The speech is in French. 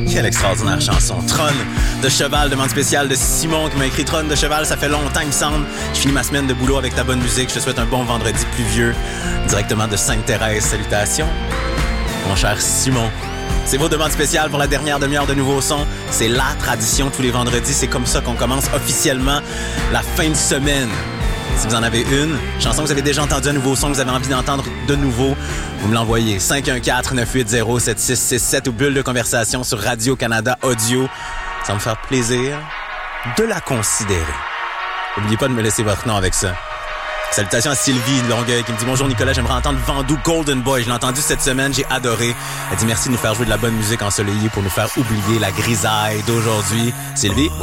Quelle extraordinaire chanson. Trône de cheval, demande spéciale de Simon qui m'a écrit Trône de cheval, ça fait longtemps il me semble. Je finis ma semaine de boulot avec ta bonne musique. Je te souhaite un bon vendredi pluvieux. Directement de Sainte-Thérèse. Salutations, mon cher Simon. C'est vos demandes spéciales pour la dernière demi-heure de nouveaux sons. C'est la tradition tous les vendredis. C'est comme ça qu'on commence officiellement la fin de semaine. Si vous en avez une chanson que vous avez déjà entendu, un nouveau son que vous avez envie d'entendre de nouveau, vous me l'envoyez 514-980-7667 ou bulle de conversation sur Radio-Canada Audio. Ça va me faire plaisir de la considérer. N'oubliez pas de me laisser votre nom avec ça. Salutations à Sylvie de Longueuil qui me dit « Bonjour Nicolas, j'aimerais entendre Vandou Golden Boy. Je l'ai entendu cette semaine, j'ai adoré. » Elle dit « Merci de nous faire jouer de la bonne musique ensoleillée pour nous faire oublier la grisaille d'aujourd'hui. » Sylvie,